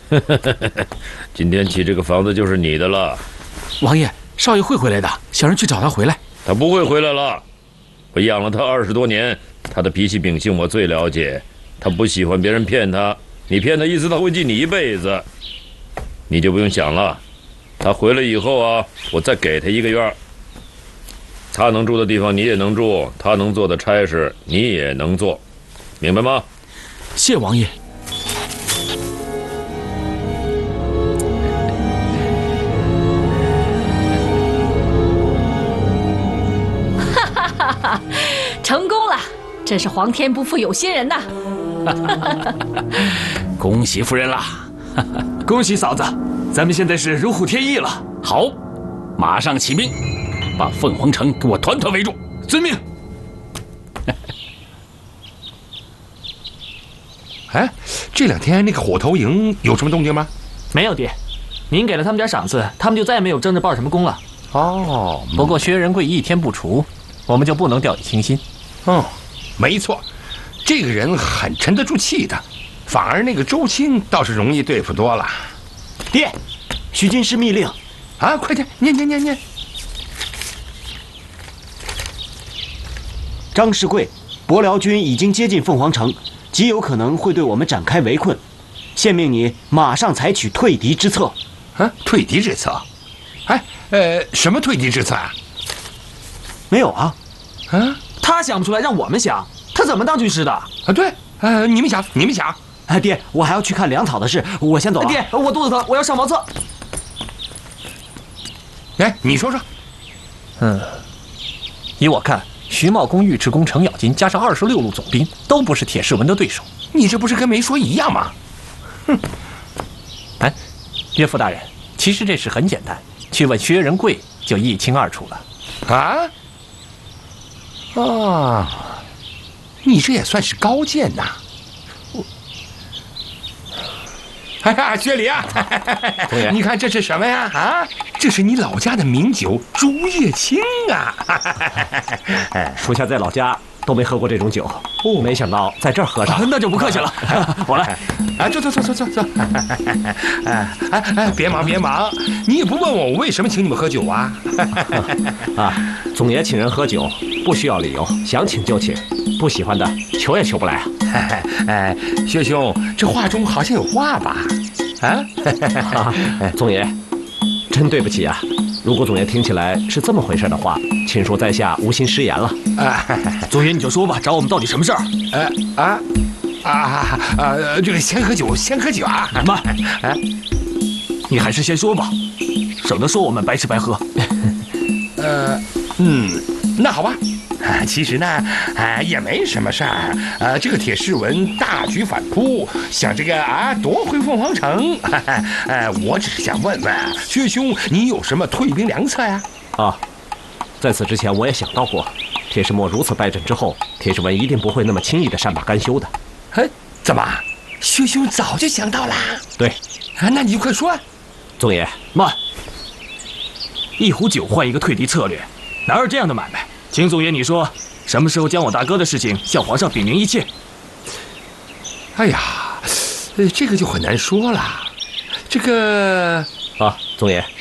今天起，这个房子就是你的了。 王爷，少爷会回来的，小人去找他回来。 他不会回来了。我养了他20多年，他的脾气秉性我最了解。他不喜欢别人骗他，你骗他一次，他会记你一辈子。你就不用想了。他回来以后啊，我再给他1个月。他能住的地方你也能住，他能做的差事你也能做，明白吗？ 谢王爷。 成功了，真是皇天不负有心人呐！ 恭喜夫人啦！恭喜嫂子，咱们现在是如虎添翼了。好，马上起兵，把凤凰城给我团团围住。遵命。 哎，这2天那个火头营有什么动静吗？ 没有，爹。您给了他们点赏赐，他们就再也没有争着报什么功了。 哦， 不过薛仁贵一天不除，我们就不能掉以轻心。 没错，这个人很沉得住气的，反而那个周青倒是容易对付多了。 爹，徐军师密令啊，快点念。 张世贵，伯辽军已经接近凤凰城，极有可能会对我们展开围困。现命你马上采取退敌之策。 啊，退敌之策？哎，什么退敌之策啊？ 没有啊。 啊？ 他想不出来，让我们想，他怎么当军师的？ 啊，对，你们想。 爹，我还要去看粮草的事，我先走了。 爹，我肚子疼，我要上茅厕。 哎，你说说。 依我看，徐茂公、尉迟恭、程咬金加上26路总兵，都不是铁士文的对手。 你这不是跟没说一样吗？ 哎，岳父大人，其实这事很简单，去问薛仁贵就一清二楚了。 你这也算是高见呐！薛礼啊，你看这是什么呀？啊，这是你老家的名酒竹叶青啊！ 属下在老家都没喝过这种酒，没想到在这儿喝上。 那就不客气了，我来。 坐。别忙，你也不问我为什么请你们喝酒啊？ 总爷请人喝酒不需要理由，想请就请，不喜欢的求也求不来啊。 薛兄，这话中好像有话吧？ 总爷，真对不起啊！如果总爷听起来是这么回事的话，请恕在下无心失言了。 总爷你就说吧，找我们到底什么事儿？ 这个先喝酒啊！ 慢，你还是先说吧，省得说我们白吃白喝。 那好吧。其实呢，也没什么事儿。这个铁士文大举反扑，想这个夺回凤凰城。我只是想问问薛兄，你有什么退兵良策呀？ 在此之前我也想到过，铁士墨如此败阵之后，铁士文一定不会那么轻易的善罢甘休的。 怎么，薛兄早就想到啦？ 对。 那你就快说。 总爷， 慢。一壶酒换一个退敌策略，哪有这样的买卖？请总爷你说，什么时候将我大哥的事情向皇上禀明一切？ 哎呀，这个就很难说了。这个总爷，